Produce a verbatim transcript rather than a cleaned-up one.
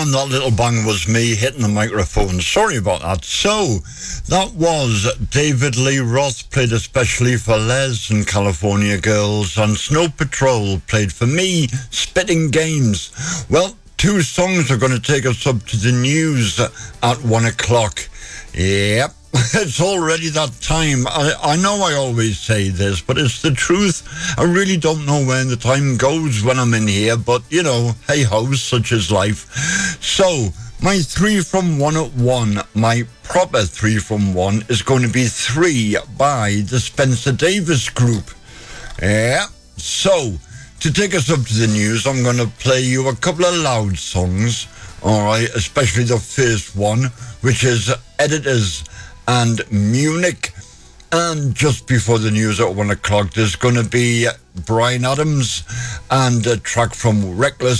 and that little bang was me hitting the microphone. Sorry about that. So, that was David Lee Roth, played especially for Les and California Girls, and Snow Patrol played for me, Spitting Games. Well, two songs are going to take us up to the news at one o'clock. Yep. It's already that time. I, I know I always say this, but it's the truth. I really don't know when the time goes when I'm in here, but, you know, hey-ho, such is life. So, my three from one at one, my proper three from one, is going to be Three by the Spencer Davis Group. Yeah, so, to take us up to the news, I'm going to play you a couple of loud songs, all right, especially the first one, which is Editors and Munich. And just before the news at one o'clock, there's going to be Bryan Adams and a track from Reckless